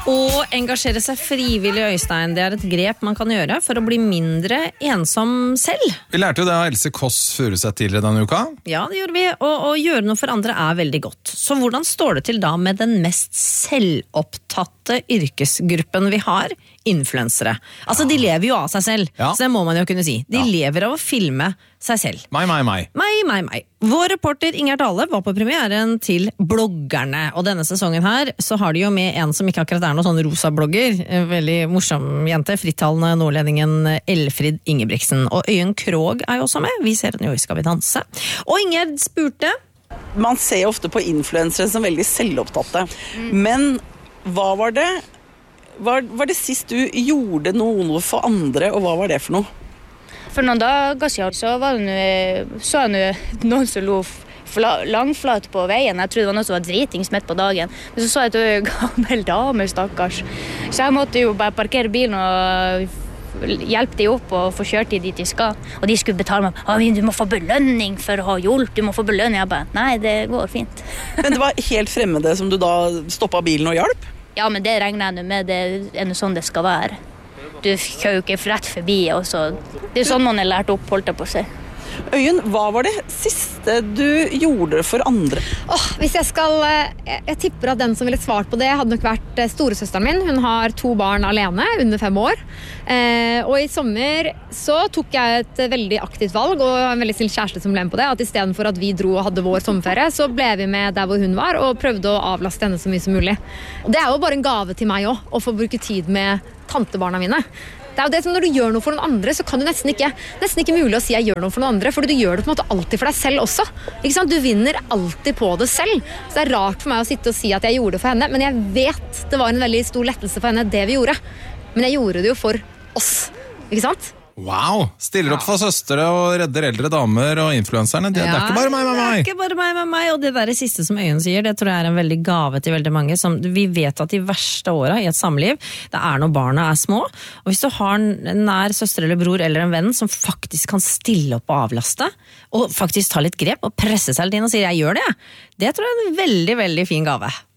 Å engasjere seg frivillig, Øystein, det et grep man kan gjøre for å bli mindre ensom selv. Vi lærte jo det av Else Kåss Furuseth tidligere denne uka. Ja, det gjorde vi, og å gjøre noe for andre veldig godt. Så hvordan står det til da med den mest selvopptatte yrkesgruppen vi har? Influensere. Altså, de lever jo av seg selv, så det må man jo kunne si. De lever av å filme seg selv. Meg. Vår reporter Inger Dale var på premieren til bloggerne, og denne sesongen her så har de jo med en som ikke akkurat noen sånn rosa blogger, en veldig morsom jente, frittalende nordlendingen Elfrid Ingebrigtsen, og Øyunn Krogh jo også med, vi ser henne jo i Skal vi danse. Og Inger spurte. Man ser ofte på influensere som veldig selvopptatte, men hva var det? Var det sist du gjorde noe for andre, og hva var det for noe? For noen dager siden så var det noen som lo langflat på veien. Jeg trodde det var noen som var dritings midt på dagen. Men så jeg en gammel dame, stakkars. Så jeg måtte jo bare parkere bilen og hjelpe de opp og få kjørt de dit de skal. Og de skulle betale meg, du må få belønning for å ha hjulpet, du må få belønning. Jeg bare, nei, det går fint. Men det var helt fremmede som du da stoppet bilen og hjalp? Ja, men det regner jeg med, det noe sånn det skal være. Du kjører jo ikke rett forbi, og så det sånn man lært opp, holdt jeg på å si. Øyunn, hva var det siste du gjorde for andre? Hvis jeg tipper at den som ville svart på det hadde nok vært storesøsteren min. Hun har 2 barn alene, under 5 år. Og i sommer så tok jeg et veldig aktivt valg, og en veldig snill kjæreste som ble med på det, at i stedet for at vi dro og hadde vår sommerferie, så ble vi med der hvor hun var, og prøvde å avlaste henne så mye som mulig. Og det jo bare en gave til meg også, å få bruke tid med tantebarna mine. Det jo det som når du gjør noe for noen andre, så kan du nesten ikke mulig å si jeg gjør noe for noen andre, fordi du gjør det på en måte alltid for deg selv også. Ikke sant? Du vinner alltid på det selv. Så det rart for meg å sitte og si at jeg gjorde det for henne, men jeg vet det var en veldig stor lettelse for henne, det vi gjorde. Men jeg gjorde det jo for oss, ikke sant? Wow! Stiller opp for søstere og redder eldre damer og influenserne. Det er ikke bare meg. Det er ikke bare meg, og det der siste som Øyunn sier, det tror jeg en veldig gave til veldig mange. Vi vet at de verste årene i et samliv, det når barna små. Og hvis du har en nær søster eller bror eller en venn som faktisk kan stille opp og avlaste, og faktisk ta litt grep og presse seg litt inn og si jeg gjør det, det tror jeg en veldig, veldig fin gave.